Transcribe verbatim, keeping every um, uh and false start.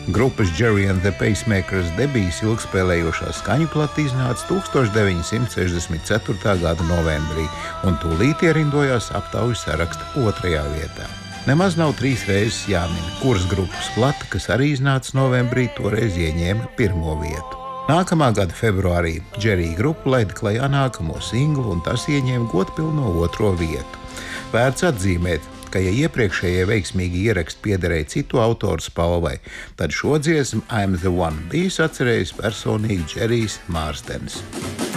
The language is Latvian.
Grupas Jerry and the Pacemakers debijas ilgspēlējošā skaņu plata iznāca tuksstoš deviņsimt sešdesmit ceturtā gada novembrī un tūlīt ierindojās aptaujas saraksta otrajā vietā. Nemaz nav trīs reizes jāmin, kuras grupas plata, kas arī iznāca novembrī, toreiz ieņēma pirmo vietu. Nākamā gada februārī Jerry grupa laida klajā nākamo singlu, un tas ieņēma godpilno otro vietu. Vērts atzīmēt, ka, ja iepriekšējie veiksmīgi ieraksti piederēja citu autoru spalvai, tad šo dziesmu I'm the One bijis atcerējis personīgi Džerijs Mārstens.